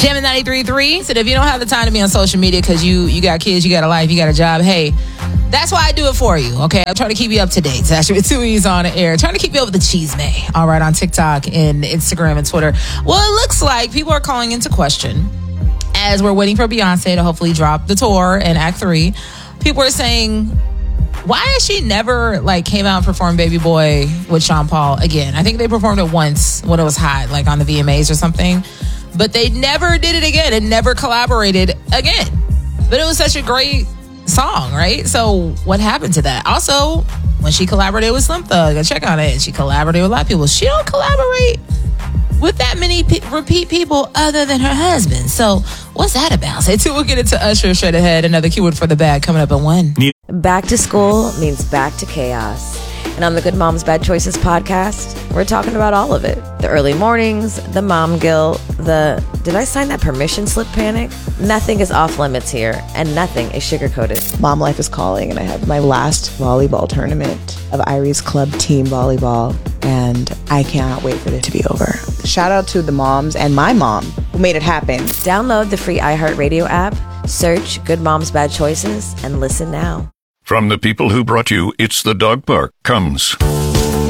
Jamming 93.3 said if you don't have the time to be on social media because you got kids, you got a life, you got a job, hey, that's why I do it for you, okay? I'm trying to keep you up to date. It's actually with 2 E's on the air. Trying to keep you up with the cheese may, all right, on TikTok and Instagram and Twitter. Well, it looks like people are calling into question as we're waiting for Beyonce to hopefully drop the tour in Act 3. People are saying, why has she never came out and performed Baby Boy with Sean Paul again? I think they performed it once when it was hot, like on the VMAs or something. But they never did it again and never collaborated again. But it was such a great song, right? So what happened to that? Also, when she collaborated with Slim Thug, I check on it, and she collaborated with a lot of people. She don't collaborate with that many repeat people other than her husband. So what's that about? Say two, we'll get into Usher straight ahead. Another keyword for the bag coming up at 1. Back to school means back to chaos. And on the Good Moms Bad Choices podcast, we're talking about all of it. The early mornings, the mom guilt, the did I sign that permission slip panic? Nothing is off limits here, and nothing is sugar-coated. Mom life is calling, and I have my last volleyball tournament of Irie's Club team volleyball, and I cannot wait for it to be over. Shout out to the moms and my mom who made it happen. Download the free iHeartRadio app, search Good Moms Bad Choices, and listen now. From the people who brought you It's the Dog Park comes